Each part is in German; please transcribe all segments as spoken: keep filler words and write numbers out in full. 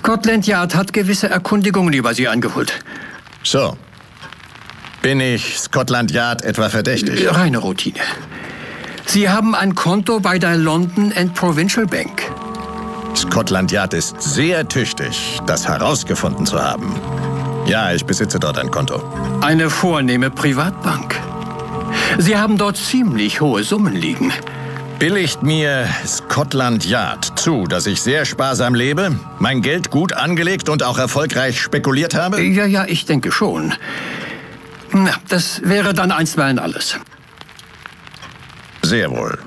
Scotland Yard hat gewisse Erkundigungen über Sie eingeholt. So. Bin ich Scotland Yard etwa verdächtig? Reine Routine. Sie haben ein Konto bei der London and Provincial Bank. Scotland Yard ist sehr tüchtig, das herausgefunden zu haben. Ja, ich besitze dort ein Konto. Eine vornehme Privatbank. Sie haben dort ziemlich hohe Summen liegen. Billigt mir Scotland Yard zu, dass ich sehr sparsam lebe, mein Geld gut angelegt und auch erfolgreich spekuliert habe? Ja, ja, ich denke schon. Na, das wäre dann einstweilen alles. Sehr wohl.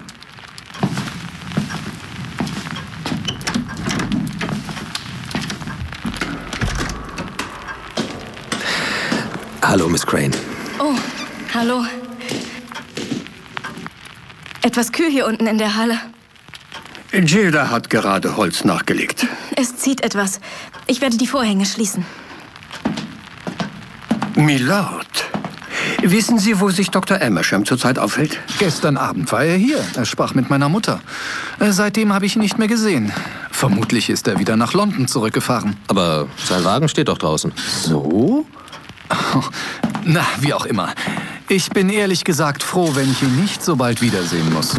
Hallo, Miss Crane. Oh, hallo. Etwas kühl hier unten in der Halle. Gilda hat gerade Holz nachgelegt. Es zieht etwas. Ich werde die Vorhänge schließen. Milord, wissen Sie, wo sich Doktor Amersham zurzeit aufhält? Gestern Abend war er hier. Er sprach mit meiner Mutter. Äh, Seitdem habe ich ihn nicht mehr gesehen. Vermutlich ist er wieder nach London zurückgefahren. Aber sein Wagen steht doch draußen. So? Oh, na, wie auch immer. Ich bin ehrlich gesagt froh, wenn ich ihn nicht so bald wiedersehen muss.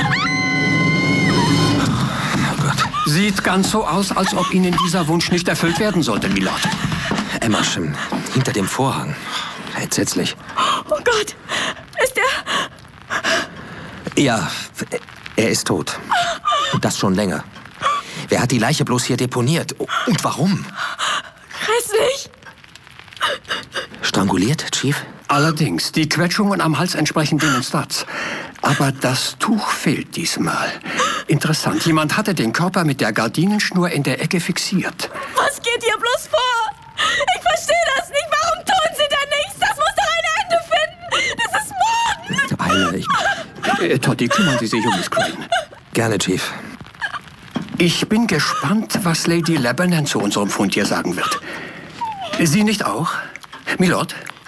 Oh Gott. Sieht ganz so aus, als ob Ihnen dieser Wunsch nicht erfüllt werden sollte, Milord. Amersham, hinter dem Vorhang. Entsetzlich. Oh Gott, ist er... Ja, er ist tot. Und das schon länger. Wer hat die Leiche bloß hier deponiert? Und warum? Grässlich. Stranguliert, Chief? Allerdings, die Quetschungen am Hals entsprechen denen Stats. Aber das Tuch fehlt diesmal. Interessant, jemand hatte den Körper mit der Gardinenschnur in der Ecke fixiert. Was geht hier bloß vor? Ich verstehe das nicht. Warum tun Sie denn nichts? Das muss doch ein Ende finden. Das ist Mord. Eile, ich... Äh, Toddy, kümmern Sie sich um Miss Crane. Gerne, Chief. Ich bin gespannt, was Lady Lebanon zu unserem Fund hier sagen wird. Sie nicht auch? Milord?